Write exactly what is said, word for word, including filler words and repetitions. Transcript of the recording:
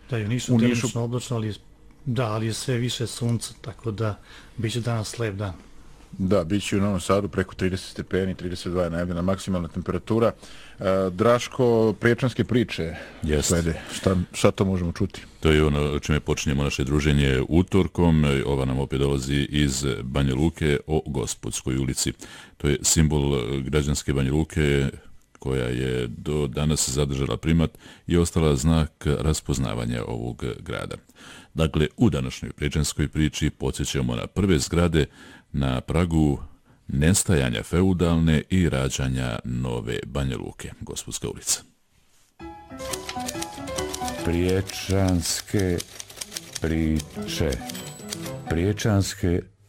Da, i nisu delimično oblačno, ali da, ali je sve više sunca, tako da bit će danas lep dan. Da, bit će u Novom Sadu preko trideset stepeni, trideset dva je najavljena maksimalna temperatura. E, Draško, priječanske priče slede. Šta, šta to možemo čuti? To je ono čime počinjemo naše druženje utorkom. Ova nam opet dolazi iz Banja Luke o Gospodskoj ulici. To je simbol građanske Banja Luke koja je do danas zadržala primat i ostala znak raspoznavanja ovog grada. Dakle, u današnjoj priječanskoj priči podsjećamo na prve zgrade na pragu nestajanja feudalne i rađanja nove Banja Luke, Gospodska ulica. Priječanske priče. Priječanske